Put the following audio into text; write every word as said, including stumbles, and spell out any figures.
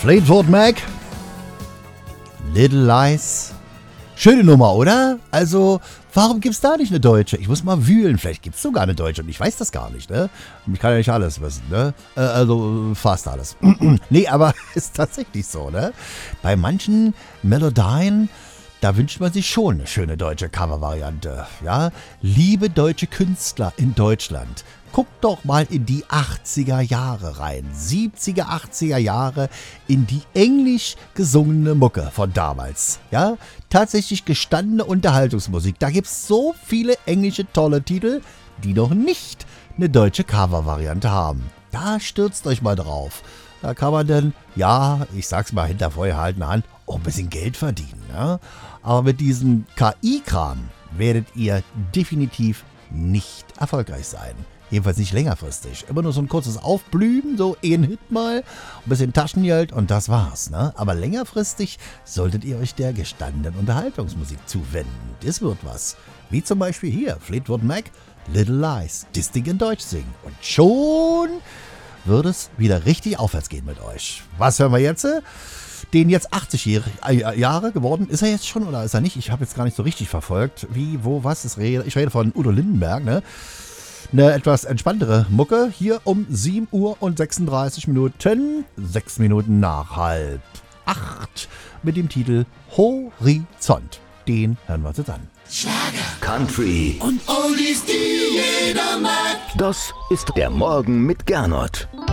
Fleetwood Mac, Little Lies. Schöne Nummer, oder? Also, warum gibt's da nicht eine deutsche? Ich muss mal wühlen, vielleicht gibt's sogar eine deutsche und ich weiß das gar nicht, ne? Ich kann ja nicht alles wissen, ne? Äh, also, fast alles. Nee, aber ist tatsächlich so, ne? Bei manchen Melodien, da wünscht man sich schon eine schöne deutsche Covervariante, ja? Liebe deutsche Künstler in Deutschland, guckt doch mal in die achtziger Jahre rein. siebziger, achtziger Jahre in die englisch gesungene Mucke von damals. Ja, tatsächlich gestandene Unterhaltungsmusik. Da gibt's so viele englische tolle Titel, die noch nicht eine deutsche Covervariante haben. Da stürzt euch mal drauf. Da kann man dann, ja, ich sag's mal hinter vorgehaltener Hand, auch ein bisschen Geld verdienen. Ja? Aber mit diesem K I-Kram werdet ihr definitiv nicht erfolgreich sein. Jedenfalls nicht längerfristig. Immer nur so ein kurzes Aufblühen, so ein Hit mal, ein bisschen Taschengeld und das war's. Ne? Aber längerfristig solltet ihr euch der gestandenen Unterhaltungsmusik zuwenden. Das wird was. Wie zum Beispiel hier, Fleetwood Mac, Little Lies, das Ding in Deutsch singen. Und schon wird es wieder richtig aufwärts gehen mit euch. Was hören wir jetzt? Den jetzt achtzig Jahre geworden. Ist er jetzt schon oder ist er nicht? Ich habe jetzt gar nicht so richtig verfolgt. Wie, wo, was? Ich rede von Udo Lindenberg, ne? Eine etwas entspanntere Mucke hier um sieben Uhr und sechsunddreißig Minuten, sechs Minuten nach halb acht mit dem Titel Horizont. Den hören wir uns jetzt an. Schlager, Country und Oldies, die jeder mag. Das ist der Morgen mit Gernot.